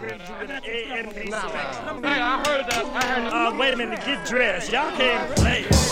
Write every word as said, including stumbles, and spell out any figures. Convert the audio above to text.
Hey, I heard that. I heard. Uh, wait a minute. Get dressed. Y'all can't play.